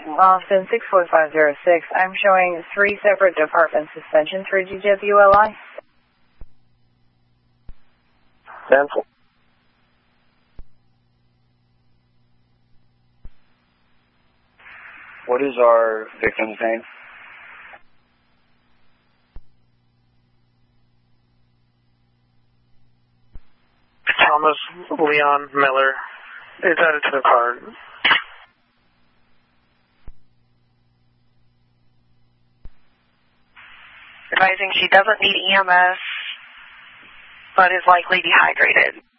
Austin 64506. I'm showing 3 separate department suspensions for DWLI. Cancel. What is our victim's name? Thomas Leon Miller. It's added to the card. Advising she doesn't need EMS, but is likely dehydrated.